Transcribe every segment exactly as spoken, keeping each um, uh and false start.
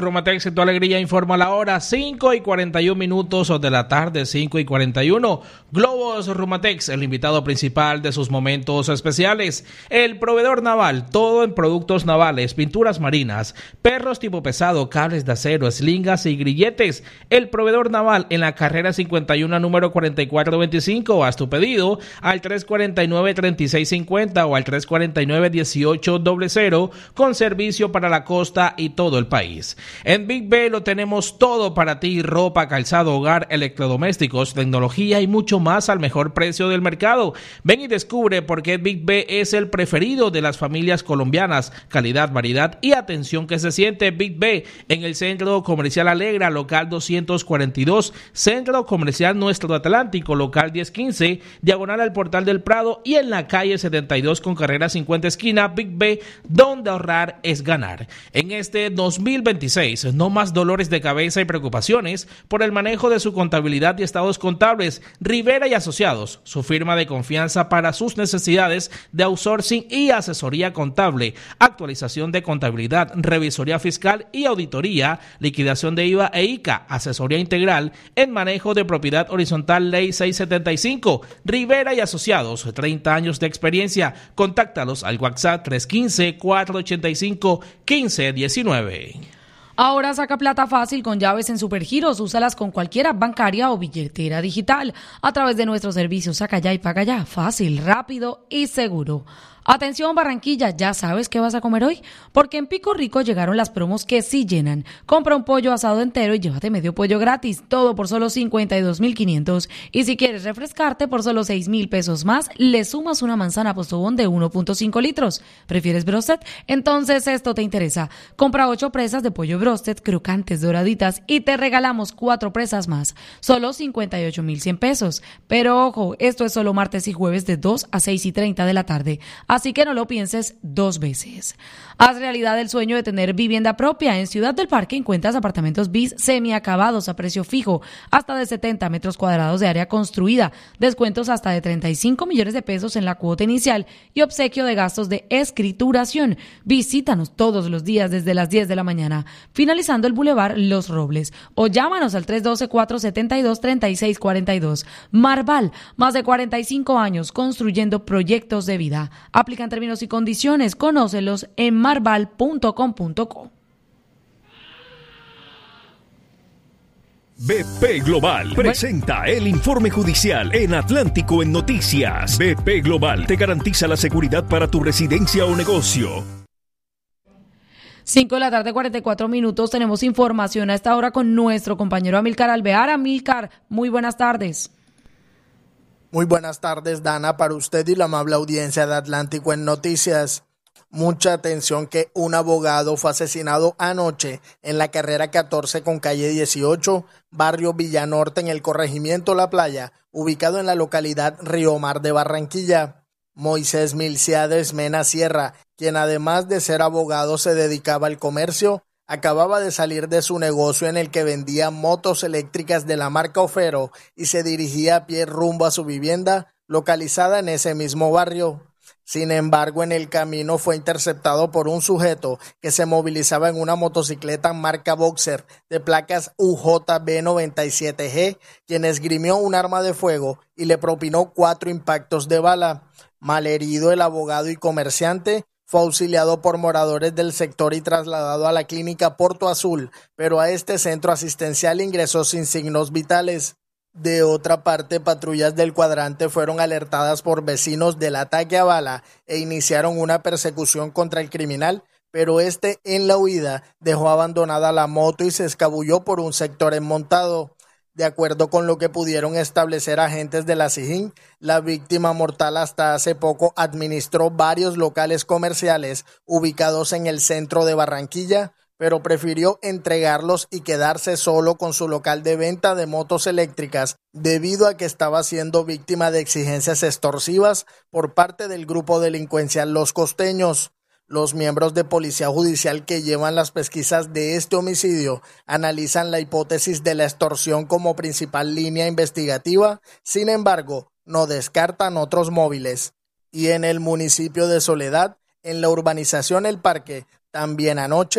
Rumatex en tu alegría informa la hora, cinco y cuarenta y un minutos de la tarde, cinco y cuarenta y uno. Globos Rumatex, el invitado principal de sus momentos especiales. El proveedor naval, todo en productos navales, pinturas marinas, perros tipo pesado, cables de acero, eslingas y grilletes. El proveedor naval en la carrera cincuenta y uno, número cuarenta y cuatro veinticinco. Haz tu pedido al tres cuarenta y nueve, treinta y seis cincuenta o al tres cuarenta y nueve, dieciocho cero cero con servicio para la costa y todo el país. En Big B lo tenemos todo para ti: ropa, calzado, hogar, electrodomésticos, tecnología y mucho más al mejor precio del mercado. Ven y descubre por qué Big B es el preferido de las familias colombianas. Calidad, variedad y atención que se siente. Big B en el Centro Comercial Alegra, local doscientos cuarenta y dos, Centro Comercial Nuestro Atlántico, local diez quince, diagonal al Portal del Prado, y en la calle setenta y dos con carrera cincuenta esquina. Big B, donde ahorrar es ganar. En este dos mil veintiséis, no más dolores de cabeza y preocupaciones por el manejo de su contabilidad y estados contables. Rivera y Asociados, su firma de confianza para sus necesidades de outsourcing y asesoría contable, actualización de contabilidad, revisoría fiscal y auditoría, liquidación de I V A e I C A, asesoría integral en manejo de propiedad horizontal, ley seiscientos setenta y cinco. Rivera y Asociados, treinta años de experiencia. Contáctalos al WhatsApp tres uno cinco, cuatro ocho cinco, uno cinco uno nueve. Ahora saca plata fácil con llaves en Supergiros. Úsalas con cualquier app bancaria o billetera digital a través de nuestros servicios Saca Ya y Paga Ya. Fácil, rápido y seguro. Atención Barranquilla, ¿ya sabes qué vas a comer hoy? Porque en Pico Rico llegaron las promos que sí llenan. Compra un pollo asado entero y llévate medio pollo gratis, todo por solo cincuenta y dos mil quinientos. Y si quieres refrescarte por solo seis mil pesos más, le sumas una manzana Postobón de uno punto cinco litros. ¿Prefieres brosted? Entonces esto te interesa. Compra ocho presas de pollo brosted, crocantes, doraditas, y te regalamos cuatro presas más. Solo cincuenta y ocho mil cien pesos. Pero ojo, esto es solo martes y jueves de dos a seis y treinta de la tarde. Así que no lo pienses dos veces. Haz realidad el sueño de tener vivienda propia. En Ciudad del Parque encuentras apartamentos bis semiacabados a precio fijo, hasta de setenta metros cuadrados de área construida, descuentos hasta de treinta y cinco millones de pesos en la cuota inicial y obsequio de gastos de escrituración. Visítanos todos los días desde las diez de la mañana, finalizando el Boulevard Los Robles, o llámanos al tres uno dos, cuatro siete dos, tres seis cuatro dos. Marval, más de cuarenta y cinco años construyendo proyectos de vida. Aplican términos y condiciones. Conócelos en marval punto com punto co. B P Global presenta el informe judicial en Atlántico en Noticias. B P Global te garantiza la seguridad para tu residencia o negocio. cinco de la tarde, cuarenta y cuatro minutos. Tenemos información a esta hora con nuestro compañero Amílcar Alvear. Amílcar, muy buenas tardes. Muy buenas tardes, Dana, para usted y la amable audiencia de Atlántico en Noticias. Mucha atención que un abogado fue asesinado anoche en la carrera catorce con calle dieciocho, barrio Villanorte, en el corregimiento La Playa, ubicado en la localidad Río Mar de Barranquilla. Moisés Milciades Mena Sierra, quien además de ser abogado se dedicaba al comercio, acababa de salir de su negocio en el que vendía motos eléctricas de la marca Ofero y se dirigía a pie rumbo a su vivienda, localizada en ese mismo barrio. Sin embargo, en el camino fue interceptado por un sujeto que se movilizaba en una motocicleta marca Boxer de placas U J B noventa y siete G, quien esgrimió un arma de fuego y le propinó cuatro impactos de bala. Malherido, el abogado y comerciante fue auxiliado por moradores del sector y trasladado a la clínica Porto Azul, pero a este centro asistencial ingresó sin signos vitales. De otra parte, patrullas del cuadrante fueron alertadas por vecinos del ataque a bala e iniciaron una persecución contra el criminal, pero este, en la huida, dejó abandonada la moto y se escabulló por un sector enmontado. De acuerdo con lo que pudieron establecer agentes de la SIJIN, la víctima mortal hasta hace poco administró varios locales comerciales ubicados en el centro de Barranquilla, pero prefirió entregarlos y quedarse solo con su local de venta de motos eléctricas debido a que estaba siendo víctima de exigencias extorsivas por parte del grupo delincuencial Los Costeños. Los miembros de Policía Judicial que llevan las pesquisas de este homicidio analizan la hipótesis de la extorsión como principal línea investigativa, sin embargo, no descartan otros móviles. Y en el municipio de Soledad, en la urbanización El Parque, también anoche,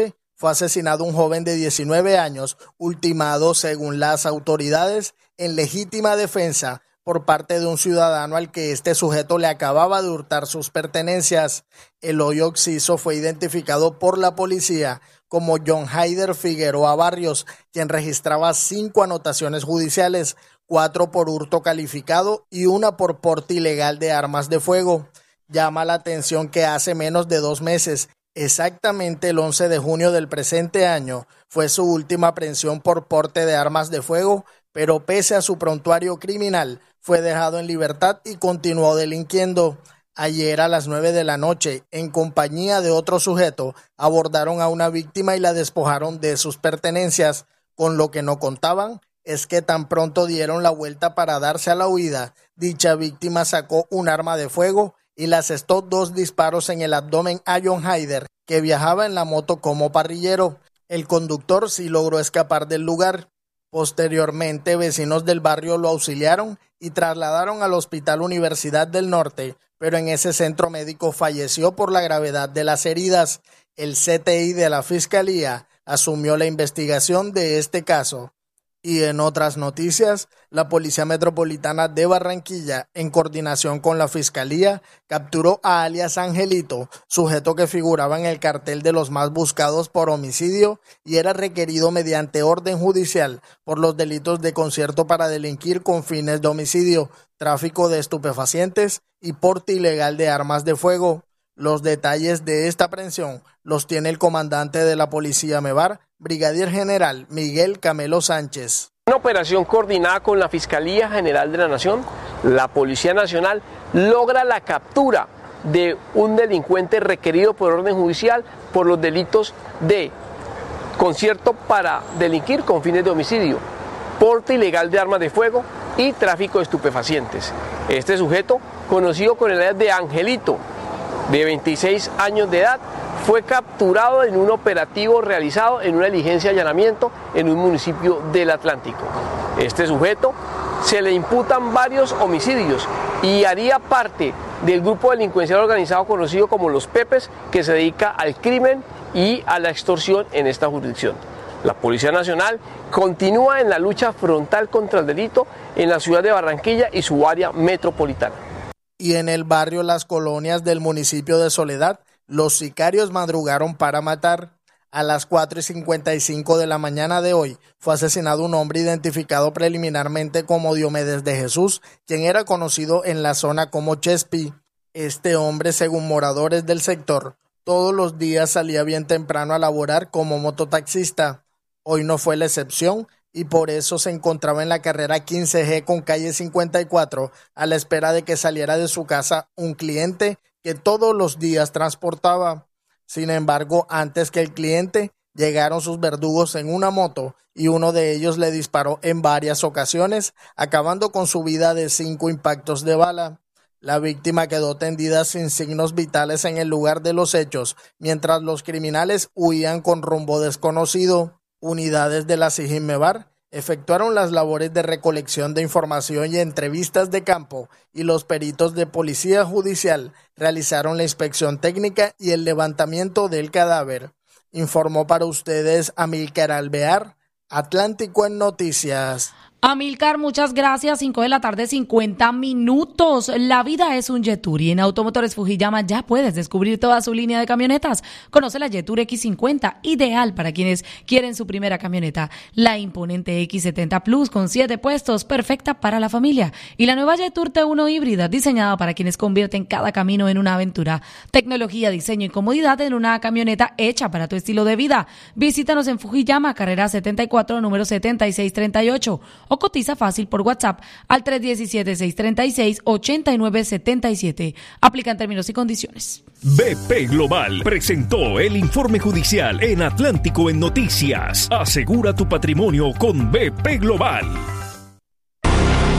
fue asesinado un joven de diecinueve años, ultimado, según las autoridades, en legítima defensa por parte de un ciudadano al que este sujeto le acababa de hurtar sus pertenencias. El hoyo occiso fue identificado por la policía como John Haider Figueroa Barrios, quien registraba cinco anotaciones judiciales, cuatro por hurto calificado y una por porte ilegal de armas de fuego. Llama la atención que hace menos de dos meses, exactamente el once de junio del presente año, fue su última aprehensión por porte de armas de fuego, pero pese a su prontuario criminal, fue dejado en libertad y continuó delinquiendo. Ayer a las nueve de la noche, en compañía de otro sujeto, abordaron a una víctima y la despojaron de sus pertenencias. Con lo que no contaban es que tan pronto dieron la vuelta para darse a la huida, dicha víctima sacó un arma de fuego y le asestó dos disparos en el abdomen a John Haider, que viajaba en la moto como parrillero. El conductor sí logró escapar del lugar. Posteriormente, vecinos del barrio lo auxiliaron y trasladaron al Hospital Universidad del Norte, pero en ese centro médico falleció por la gravedad de las heridas. El C T I de la Fiscalía asumió la investigación de este caso. Y en otras noticias, la Policía Metropolitana de Barranquilla, en coordinación con la Fiscalía, capturó a alias Angelito, sujeto que figuraba en el cartel de los más buscados por homicidio y era requerido mediante orden judicial por los delitos de concierto para delinquir con fines de homicidio, tráfico de estupefacientes y porte ilegal de armas de fuego. Los detalles de esta aprehensión los tiene el comandante de la Policía Mevar, Brigadier General Miguel Camelo Sánchez. Una operación coordinada con la Fiscalía General de la Nación, la Policía Nacional logra la captura de un delincuente requerido por orden judicial por los delitos de concierto para delinquir con fines de homicidio, porte ilegal de armas de fuego y tráfico de estupefacientes. Este sujeto, conocido con el alias de Angelito, de veintiséis años de edad, fue capturado en un operativo realizado en una diligencia de allanamiento en un municipio del Atlántico. Este sujeto se le imputan varios homicidios y haría parte del grupo delincuencial organizado conocido como los Pepes, que se dedica al crimen y a la extorsión en esta jurisdicción. La Policía Nacional continúa en la lucha frontal contra el delito en la ciudad de Barranquilla y su área metropolitana. Y en el barrio Las Colonias del municipio de Soledad, los sicarios madrugaron para matar. A las cuatro y cincuenta y cinco de la mañana de hoy fue asesinado un hombre identificado preliminarmente como Diomedes de Jesús, quien era conocido en la zona como Chespi. Este hombre, según moradores del sector, todos los días salía bien temprano a laborar como mototaxista. Hoy no fue la excepción y por eso se encontraba en la carrera quince G con calle cincuenta y cuatro a la espera de que saliera de su casa un cliente que todos los días transportaba. Sin embargo, antes que el cliente, llegaron sus verdugos en una moto y uno de ellos le disparó en varias ocasiones, acabando con su vida de cinco impactos de bala. La víctima quedó tendida sin signos vitales en el lugar de los hechos, mientras los criminales huían con rumbo desconocido. Unidades de la SIJIN-MEVAR efectuaron las labores de recolección de información y entrevistas de campo y los peritos de Policía Judicial realizaron la inspección técnica y el levantamiento del cadáver. Informó para ustedes Amílcar Alvear, Atlántico en Noticias. Amílcar, muchas gracias. cinco de la tarde, cincuenta minutos. La vida es un Yetur y en Automotores Fujiyama ya puedes descubrir toda su línea de camionetas. Conoce la Yetur X cincuenta, ideal para quienes quieren su primera camioneta. La imponente X setenta Plus con siete puestos, perfecta para la familia. Y la nueva Yetur T uno híbrida, diseñada para quienes convierten cada camino en una aventura. Tecnología, diseño y comodidad en una camioneta hecha para tu estilo de vida. Visítanos en Fujiyama, carrera setenta y cuatro, número setenta y seis treinta y ocho. O cotiza fácil por WhatsApp al tres uno siete, seis tres seis, ocho nueve siete siete. Aplican términos y condiciones. B P Global presentó el informe judicial en Atlántico en Noticias. Asegura tu patrimonio con B P Global.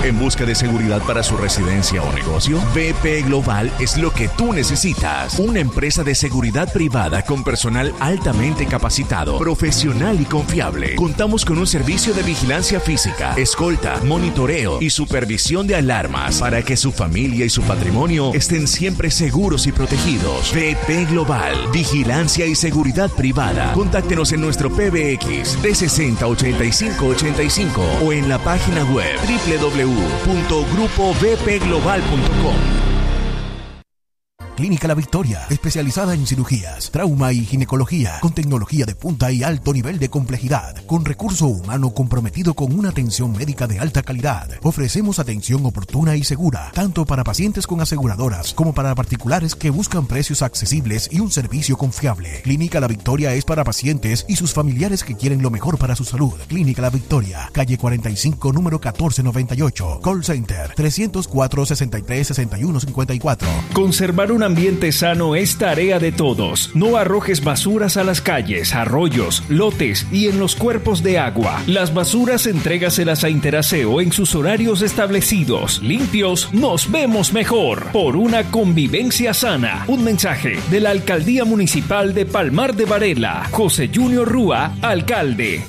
¿En busca de seguridad para su residencia o negocio? B P Global es lo que tú necesitas. Una empresa de seguridad privada con personal altamente capacitado, profesional y confiable. Contamos con un servicio de vigilancia física, escolta, monitoreo y supervisión de alarmas para que su familia y su patrimonio estén siempre seguros y protegidos. B P Global, vigilancia y seguridad privada. Contáctenos en nuestro P B X trescientos sesenta, ochenta y cinco ochenta y cinco o en la página web doble u doble u doble u punto grupo b p global punto com. Clínica La Victoria, especializada en cirugías, trauma y ginecología, con tecnología de punta y alto nivel de complejidad, con recurso humano comprometido con una atención médica de alta calidad. Ofrecemos atención oportuna y segura, tanto para pacientes con aseguradoras como para particulares que buscan precios accesibles y un servicio confiable. Clínica La Victoria es para pacientes y sus familiares que quieren lo mejor para su salud. Clínica La Victoria, calle cuarenta y cinco, número catorce noventa y ocho, call center trescientos cuatro, sesenta y tres, sesenta y uno cincuenta y cuatro. Conservar una ambiente sano es tarea de todos. No arrojes basuras a las calles, arroyos, lotes y en los cuerpos de agua. Las basuras entrégaselas a Interaseo en sus horarios establecidos. Limpios, nos vemos mejor. Por una convivencia sana. Un mensaje de la Alcaldía Municipal de Palmar de Varela. José Junior Rúa, alcalde.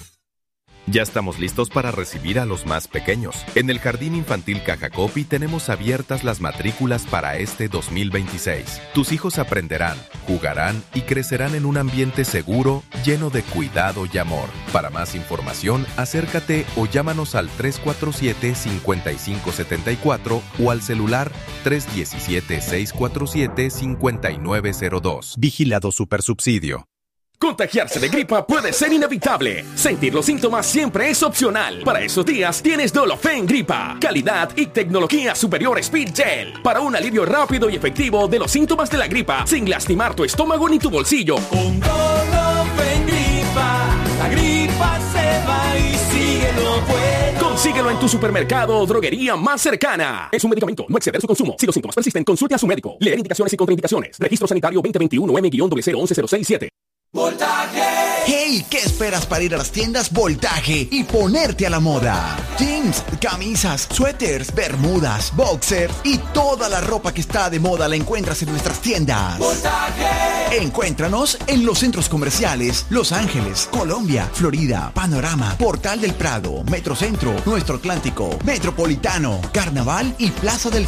Ya estamos listos para recibir a los más pequeños. En el Jardín Infantil Cajacopi tenemos abiertas las matrículas para este dos mil veintiséis. Tus hijos aprenderán, jugarán y crecerán en un ambiente seguro, lleno de cuidado y amor. Para más información, acércate o llámanos al tres cuatro siete, cinco cinco siete cuatro o al celular tres uno siete, seis cuatro siete, cinco nueve cero dos. Vigilado Supersubsidio. Contagiarse de gripa puede ser inevitable. Sentir los síntomas siempre es opcional. Para esos días tienes Dolofen Gripa. Calidad y tecnología superior Speed Gel. Para un alivio rápido y efectivo de los síntomas de la gripa sin lastimar tu estómago ni tu bolsillo. Con Dolofen Gripa, la gripa se va y sigue lo bueno. Consíguelo en tu supermercado o droguería más cercana. Es un medicamento, no exceder su consumo. Si los síntomas persisten, consulte a su médico. Leer indicaciones y contraindicaciones. Registro sanitario veinte veintiuno M cero cero once cero seis siete. ¡Voltaje! ¡Hey! ¿Qué esperas para ir a las tiendas Voltaje y ponerte a la moda? Jeans, camisas, suéteres, bermudas, boxers y toda la ropa que está de moda la encuentras en nuestras tiendas. ¡Voltaje! Encuéntranos en los centros comerciales Los Ángeles, Colombia, Florida, Panorama, Portal del Prado, Metrocentro, Nuestro Atlántico, Metropolitano, Carnaval y Plaza del